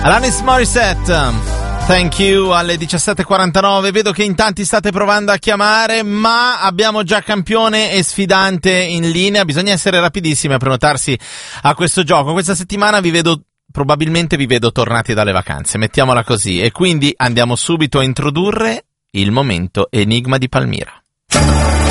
Alanis Morissette, Thank You, alle 17.49. Vedo che in tanti state provando a chiamare, ma abbiamo già campione e sfidante in linea. Bisogna essere rapidissimi a prenotarsi a questo gioco. Questa settimana probabilmente vi vedo tornati dalle vacanze, mettiamola così. E quindi andiamo subito a introdurre il momento Enigma di Palmira.